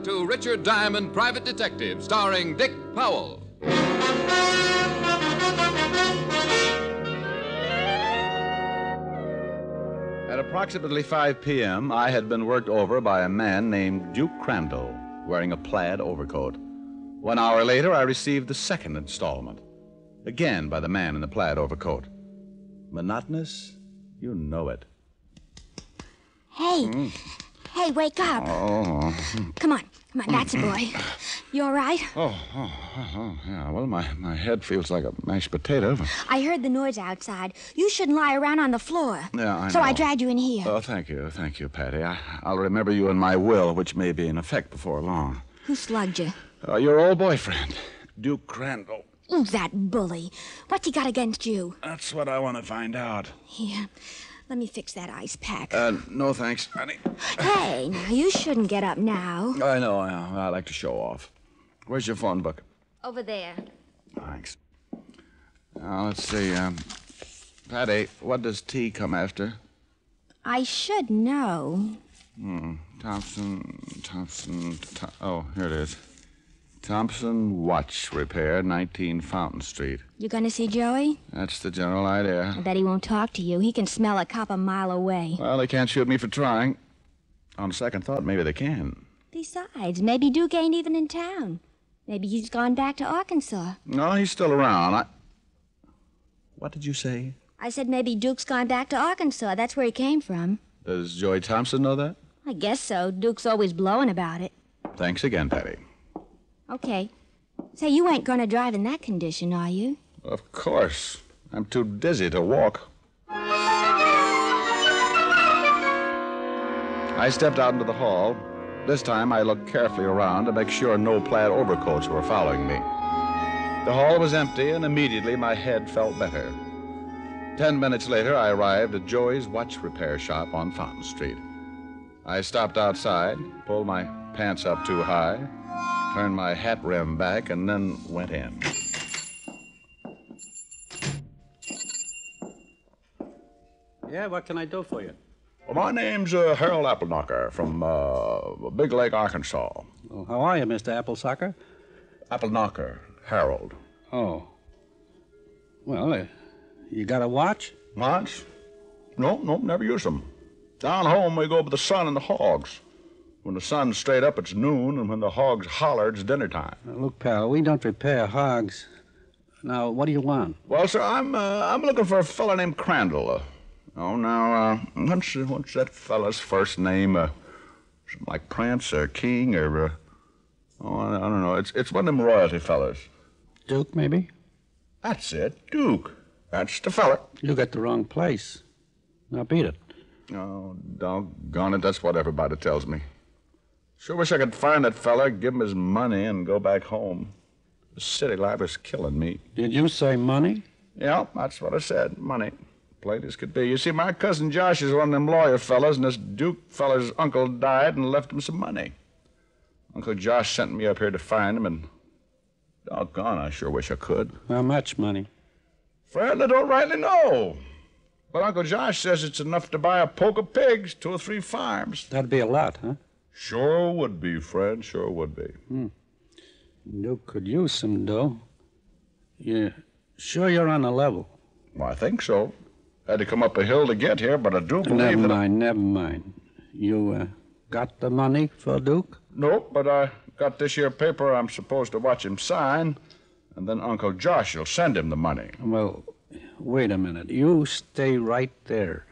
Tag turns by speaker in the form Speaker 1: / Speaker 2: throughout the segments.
Speaker 1: To Richard Diamond, Private Detective, starring Dick Powell.
Speaker 2: At approximately 5 p.m., I had been worked over by a man named Duke Crandall, wearing a plaid overcoat. 1 hour later, I received the second installment, again by the man in the plaid overcoat. Monotonous? You know it.
Speaker 3: Hey. Hey, wake up.
Speaker 2: Oh.
Speaker 3: Come on, that's a boy. You all right?
Speaker 2: Yeah. Well, my head feels like a mashed potato.
Speaker 3: I heard the noise outside. You shouldn't lie around on the floor.
Speaker 2: Yeah, I know.
Speaker 3: So I dragged you in here.
Speaker 2: Oh, thank you, Patty. I'll remember you in my will, which may be in effect before long.
Speaker 3: Who slugged you?
Speaker 2: Your old boyfriend, Duke Crandall.
Speaker 3: Ooh, that bully. What's he got against you?
Speaker 2: That's what I want to find out.
Speaker 3: Here, let me fix that ice pack.
Speaker 2: No thanks, honey.
Speaker 3: Hey, now, you shouldn't get up now.
Speaker 2: I know. I like to show off. Where's your phone book?
Speaker 3: Over there.
Speaker 2: Thanks. Now, let's see. Patty, what does T come after?
Speaker 3: I should know.
Speaker 2: Thompson. Oh, here it is. Thompson Watch Repair, 19 Fountain Street.
Speaker 3: You gonna see Joey?
Speaker 2: That's the general idea.
Speaker 3: I bet he won't talk to you. He can smell a cop a mile away.
Speaker 2: Well, they can't shoot me for trying. On second thought, maybe they can.
Speaker 3: Besides, maybe Duke ain't even in town. Maybe he's gone back to Arkansas.
Speaker 2: No, he's still around. What did you say?
Speaker 3: I said maybe Duke's gone back to Arkansas. That's where he came from.
Speaker 2: Does Joey Thompson know that?
Speaker 3: I guess so. Duke's always blowing about it.
Speaker 2: Thanks again, Patty.
Speaker 3: Okay. Say, you ain't gonna drive in that condition, are you?
Speaker 2: Of course. I'm too dizzy to walk. I stepped out into the hall. This time I looked carefully around to make sure no plaid overcoats were following me. The hall was empty, and immediately my head felt better. 10 minutes later, I arrived at Joey's watch repair shop on Fountain Street. I stopped outside, pulled my pants up too high, turned my hat rim back, and then went in.
Speaker 4: Yeah, what can I do for you?
Speaker 2: Well, my name's Harold Appleknocker from Big Lake, Arkansas.
Speaker 4: Oh, how are you, Mr. Applesucker?
Speaker 2: Appleknocker, Harold.
Speaker 4: Oh. Well, you got a watch?
Speaker 2: Watch? No, never use them. Down home, we go by the sun and the hogs. When the sun's straight up, it's noon, and when the hogs holler, it's dinner time.
Speaker 4: Look, pal, we don't repair hogs. Now, what do you want?
Speaker 2: Well, sir, I'm looking for a fella named Crandall. What's that fella's first name? Something like Prince or King or, I don't know. It's one of them royalty fellas.
Speaker 4: Duke, maybe?
Speaker 2: That's it, Duke. That's the fella.
Speaker 4: You got the wrong place. Now, beat it.
Speaker 2: Oh, doggone it, that's what everybody tells me. Sure wish I could find that fella, give him his money, and go back home. The city life is killing me.
Speaker 4: Did you say money?
Speaker 2: Yeah, that's what I said, money. Plain as could be. You see, my cousin Josh is one of them lawyer fellas, and this Duke fella's uncle died and left him some money. Uncle Josh sent me up here to find him, and doggone, I sure wish I could.
Speaker 4: How much money?
Speaker 2: Friend, I don't rightly know. But Uncle Josh says it's enough to buy a poke of pigs, 2 or 3 farms.
Speaker 4: That'd be a lot, huh?
Speaker 2: Sure would be, friend, sure would be.
Speaker 4: Duke could use some dough. You sure you're on the level?
Speaker 2: Well, I think so. Had to come up a hill to get here, but I do believe
Speaker 4: Never mind. You got the money for Duke?
Speaker 2: Nope, but I got this here paper I'm supposed to watch him sign, and then Uncle Josh will send him the money.
Speaker 4: Well, wait a minute. You stay right there.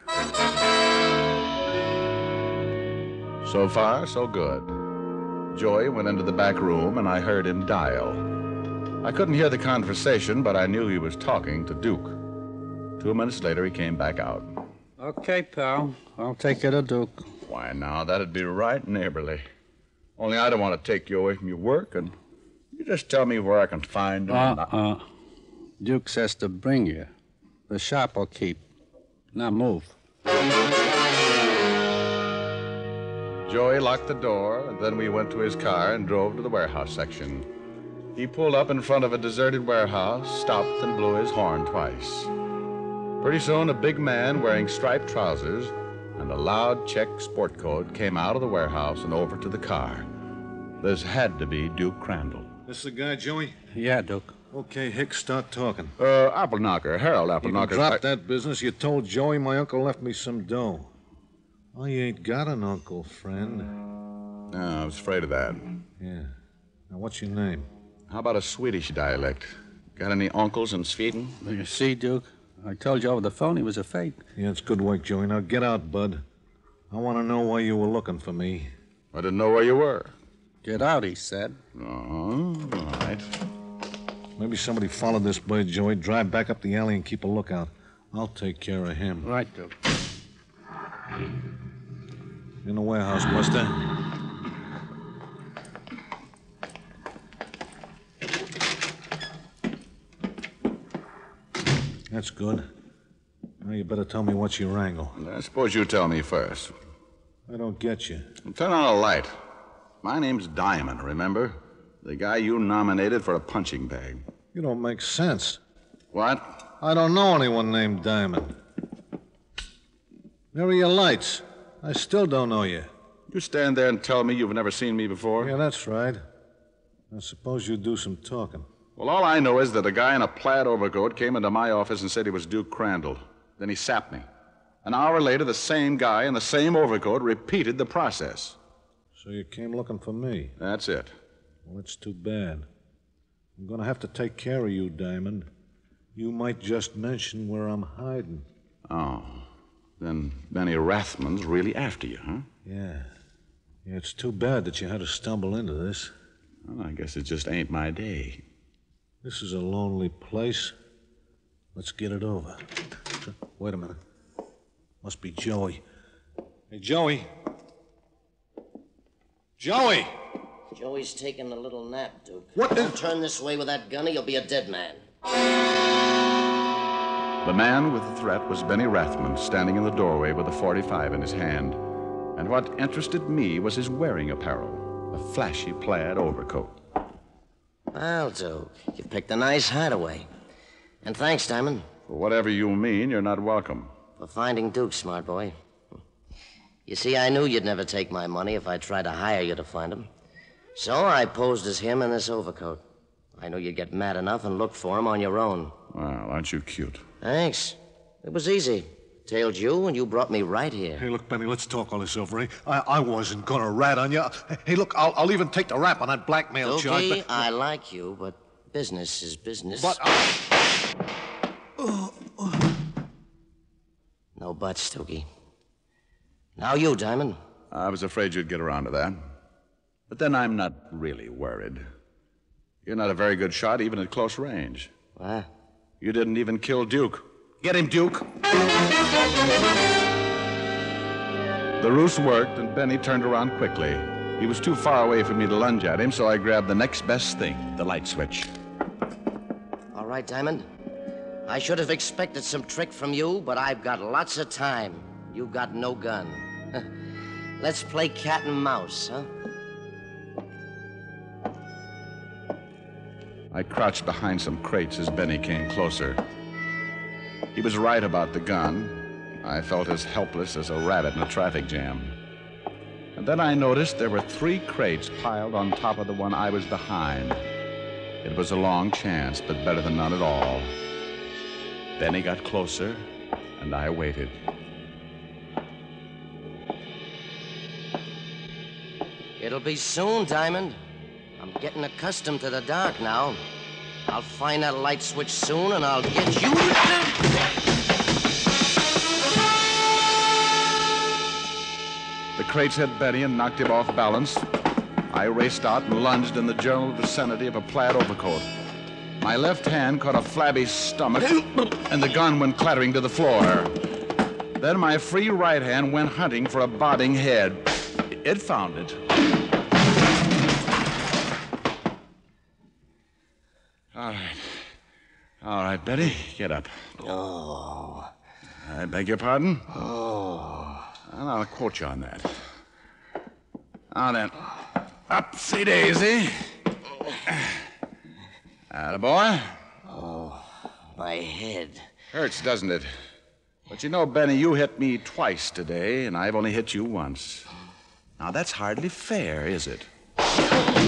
Speaker 2: So far, so good. Joey went into the back room, and I heard him dial. I couldn't hear the conversation, but I knew he was talking to Duke. 2 minutes later, he came back out.
Speaker 4: Okay, pal. I'll take you to Duke.
Speaker 2: Why, now, that'd be right neighborly. Only I don't want to take you away from your work, and you just tell me where I can find him.
Speaker 4: Duke says to bring you. The shop will keep. Now move.
Speaker 2: Joey locked the door, and then we went to his car and drove to the warehouse section. He pulled up in front of a deserted warehouse, stopped, and blew his horn twice. Pretty soon, a big man wearing striped trousers and a loud check sport coat came out of the warehouse and over to the car. This had to be Duke Crandall.
Speaker 5: This the guy, Joey?
Speaker 4: Yeah, Duke.
Speaker 5: Okay, Hicks, start talking.
Speaker 2: Appleknocker, Harold Appleknocker.
Speaker 5: Drop that business. You told Joey my uncle left me some dough. Oh, you ain't got an uncle, friend.
Speaker 2: No, I was afraid of that.
Speaker 5: Yeah. Now, what's your name?
Speaker 2: How about a Swedish dialect? Got any uncles in Sweden?
Speaker 4: Well, you see, Duke, I told you over the phone he was a fake.
Speaker 5: Yeah, it's good work, Joey. Now, get out, bud. I want to know why you were looking for me.
Speaker 2: I didn't know where you were.
Speaker 4: Get out, he said.
Speaker 2: Oh, all right.
Speaker 5: Maybe somebody followed this bird, Joey. Drive back up the alley and keep a lookout. I'll take care of him.
Speaker 4: Right, Duke.
Speaker 5: In the warehouse, Buster. That's good. Now you better tell me what's your angle.
Speaker 2: I suppose you tell me first.
Speaker 5: I don't get you.
Speaker 2: Turn on a light. My name's Diamond, remember? The guy you nominated for a punching bag.
Speaker 5: You don't make sense.
Speaker 2: What?
Speaker 5: I don't know anyone named Diamond. Where are your lights? I still don't know you.
Speaker 2: You stand there and tell me you've never seen me before?
Speaker 5: Yeah, that's right. I suppose you do some talking.
Speaker 2: Well, all I know is that a guy in a plaid overcoat came into my office and said he was Duke Crandall. Then he sapped me. An hour later, the same guy in the same overcoat repeated the process.
Speaker 5: So you came looking for me?
Speaker 2: That's it.
Speaker 5: Well, it's too bad. I'm going to have to take care of you, Diamond. You might just mention where I'm hiding.
Speaker 2: Oh. Then Benny Rathman's really after you, huh?
Speaker 5: Yeah. Yeah, it's too bad that you had to stumble into this.
Speaker 2: Well, I guess it just ain't my day.
Speaker 5: This is a lonely place. Let's get it over. Wait a minute. Must be Joey. Hey, Joey. Joey!
Speaker 6: Joey's taking a little nap, Duke.
Speaker 5: What
Speaker 6: Don't turn this way with that gun or you'll be a dead man.
Speaker 2: The man with the threat was Benny Rathman, standing in the doorway with a .45 in his hand. And what interested me was his wearing apparel, a flashy plaid overcoat.
Speaker 6: Well, Duke, you picked a nice hideaway. And thanks, Diamond.
Speaker 2: For whatever you mean, you're not welcome.
Speaker 6: For finding Duke, smart boy. You see, I knew you'd never take my money if I tried to hire you to find him. So I posed as him in this overcoat. I knew you'd get mad enough and look for him on your own.
Speaker 2: Well, aren't you cute?
Speaker 6: Thanks. It was easy. Tailed you, and you brought me right here.
Speaker 5: Hey, look, Benny, let's talk all this over, eh? I wasn't going to rat on you. Hey, look, I'll even take the rap on that blackmail charge.
Speaker 6: Okay, I like you, but business is business.
Speaker 5: But...
Speaker 6: No buts, Stokey. Now you, Diamond.
Speaker 2: I was afraid you'd get around to that. But then I'm not really worried. You're not a very good shot, even at close range.
Speaker 6: What?
Speaker 2: You didn't even kill Duke. Get him, Duke! The ruse worked, and Benny turned around quickly. He was too far away for me to lunge at him, so I grabbed the next best thing, the light switch.
Speaker 6: All right, Diamond. I should have expected some trick from you, but I've got lots of time. You've got no gun. Let's play cat and mouse, huh?
Speaker 2: I crouched behind some crates as Benny came closer. He was right about the gun. I felt as helpless as a rabbit in a traffic jam. And then I noticed there were 3 crates piled on top of the one I was behind. It was a long chance, but better than none at all. Benny got closer, and I waited.
Speaker 6: It'll be soon, Diamond. I'm getting accustomed to the dark now. I'll find that light switch soon, and I'll get you...
Speaker 2: The crates hit Benny and knocked him off balance. I raced out and lunged in the general vicinity of a plaid overcoat. My left hand caught a flabby stomach, and the gun went clattering to the floor. Then my free right hand went hunting for a bobbing head. It found it. All right, Betty, get up.
Speaker 6: Oh.
Speaker 2: I beg your pardon?
Speaker 6: Oh.
Speaker 2: Well, I'll quote you on that. Now then, upsy daisy. Attaboy.
Speaker 6: Oh, my head.
Speaker 2: Hurts, doesn't it? But you know, Benny, you hit me twice today, and I've only hit you once. Now, that's hardly fair, is it?